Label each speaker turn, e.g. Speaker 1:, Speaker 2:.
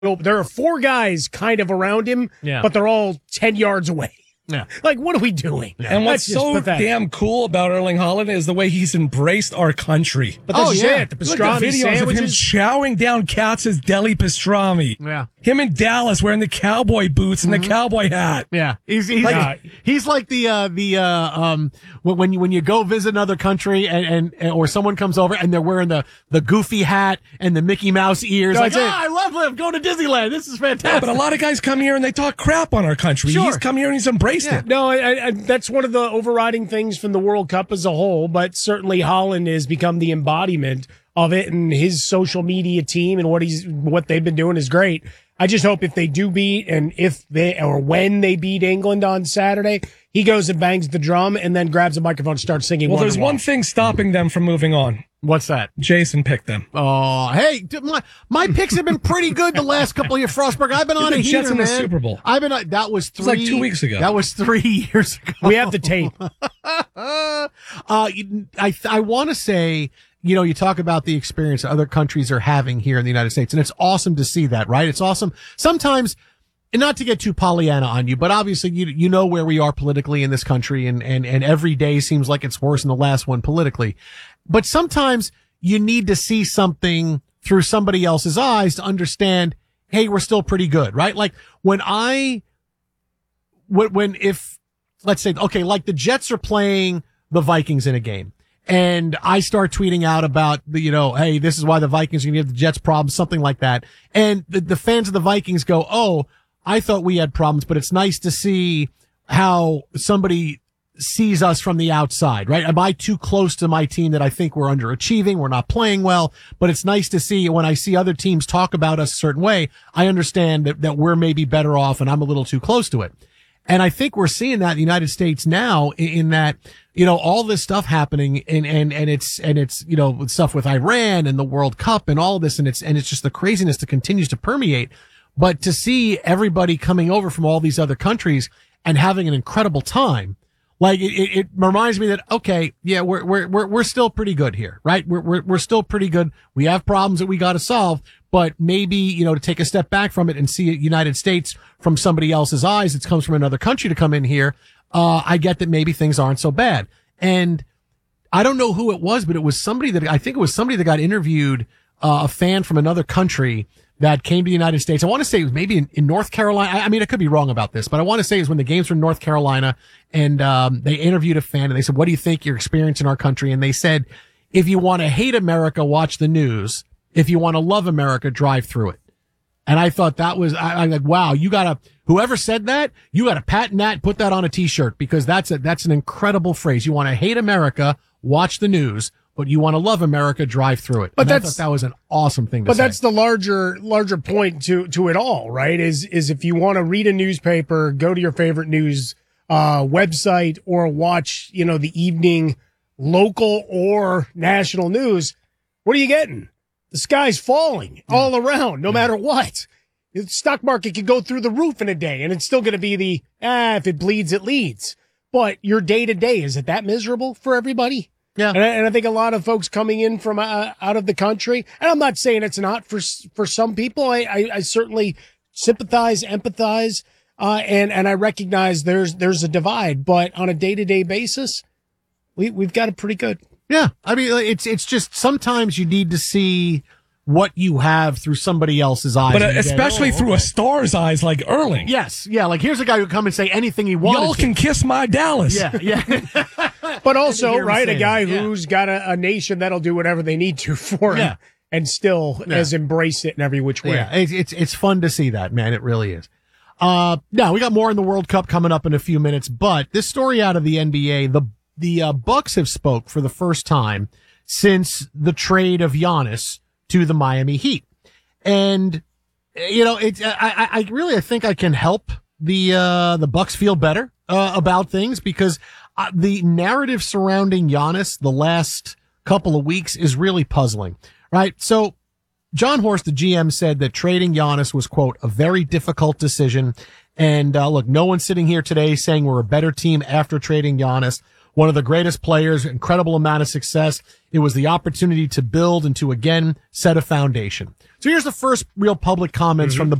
Speaker 1: There are four guys kind of around him, but they're all 10 yards away.
Speaker 2: Yeah.
Speaker 1: Like, what are we doing?
Speaker 3: Yeah. And what's so damn cool about Erling Haaland is the way he's embraced our country.
Speaker 1: But that's it. The pastrami
Speaker 3: videos
Speaker 1: sandwiches.
Speaker 3: of him chowing down Katz's deli pastrami.
Speaker 2: Yeah.
Speaker 3: Him in Dallas wearing the cowboy boots and the cowboy hat.
Speaker 2: Yeah. He's like when you go visit another country and or someone comes over and they're wearing the goofy hat and the Mickey Mouse ears.
Speaker 1: That's it.
Speaker 2: I love going to Disneyland. This is fantastic.
Speaker 3: Yeah, but a lot of guys come here and they talk crap on our country.
Speaker 2: Sure.
Speaker 3: He's come here and he's embraced it.
Speaker 1: No, I, that's one of the overriding things from the World Cup as a whole, but certainly Haaland has become the embodiment of it, and his social media team and what they've been doing is great. I just hope if they do beat and when they beat England on Saturday, he goes and bangs the drum and then grabs a microphone and starts singing.
Speaker 3: Well, there's one thing stopping them from moving on.
Speaker 2: What's that?
Speaker 3: Jason picked them.
Speaker 2: Oh, hey, my picks have been pretty good the last couple of years, Frostberg. I've been on a heater,
Speaker 3: Jets in the
Speaker 2: man.
Speaker 3: Super Bowl.
Speaker 2: That was 3.
Speaker 3: It was like 2 weeks ago.
Speaker 2: That was 3 years ago.
Speaker 1: We have the tape.
Speaker 2: I want to say, you talk about the experience other countries are having here in the United States, and it's awesome to see that, right? It's awesome. Sometimes, and not to get too Pollyanna on you, but obviously you know where we are politically in this country, and every day seems like it's worse than the last one politically. But sometimes you need to see something through somebody else's eyes to understand, hey, we're still pretty good, right? Like if let's say, okay, like the Jets are playing the Vikings in a game, and I start tweeting out about hey, this is why the Vikings are going to give the Jets problems, something like that. And the fans of the Vikings go, oh, I thought we had problems, but it's nice to see how somebody sees us from the outside, right? Am I too close to my team that I think we're underachieving? We're not playing well, but it's nice to see when I see other teams talk about us a certain way, I understand that we're maybe better off and I'm a little too close to it. And I think we're seeing that in the United States now in that, all this stuff happening and it's stuff with Iran and the World Cup and all this. And it's just the craziness that continues to permeate. But to see everybody coming over from all these other countries and having an incredible time, like it reminds me that, okay, yeah, we're still pretty good here, right? We're still pretty good. We have problems that we got to solve, but maybe, to take a step back from it and see United States from somebody else's eyes. It comes from another country to come in here. I get that maybe things aren't so bad. And I don't know who it was, but I think it was somebody that got interviewed, a fan from another country that came to the United States. I want to say it was maybe in North Carolina. I mean, I could be wrong about this, but I want to say it was when the games were in North Carolina, and they interviewed a fan and they said, what do you think your experience in our country? And they said, if you want to hate America, watch the news. If you want to love America, drive through it. And I thought that was, I'm like, wow, whoever said that, you got to patent that, put that on a t-shirt, because that's an incredible phrase. You want to hate America, watch the news. But you want to love America, drive through it. But I thought that was an awesome thing to say.
Speaker 1: But that's the larger point to it all, right? Is if you want to read a newspaper, go to your favorite news website, or watch, the evening local or national news. What are you getting? The sky's falling all around, no matter what. The stock market could go through the roof in a day, and it's still going to be if it bleeds, it leads. But your day to day, is it that miserable for everybody?
Speaker 2: Yeah.
Speaker 1: And I think a lot of folks coming in from out of the country, and I'm not saying it's not for some people. I certainly sympathize, empathize, and I recognize there's a divide, but on a day-to-day basis, we've got it pretty good.
Speaker 2: Yeah. I mean, it's just sometimes you need to see what you have through somebody else's eyes.
Speaker 3: But especially through a star's eyes like Erling.
Speaker 2: Yes. Yeah. Like, here's a guy who come and say anything he wants.
Speaker 3: Y'all can kiss my Dallas.
Speaker 2: Yeah. Yeah.
Speaker 1: But also, right, a guy who's got a nation that'll do whatever they need to for him and still has embraced it in every which way.
Speaker 2: Yeah. It's fun to see that, man. It really is. Now we got more in the World Cup coming up in a few minutes, but this story out of the NBA, the Bucks have spoke for the first time since the trade of Giannis to the Miami Heat. And, I think I can help the Bucks feel better, about things, because the narrative surrounding Giannis the last couple of weeks is really puzzling, right? So John Horst, the GM, said that trading Giannis was, quote, a very difficult decision. And, look, no one's sitting here today saying we're a better team after trading Giannis. one of the greatest players, incredible amount of success. It was the opportunity to build and to again set a foundation. So here's the first real public comments from the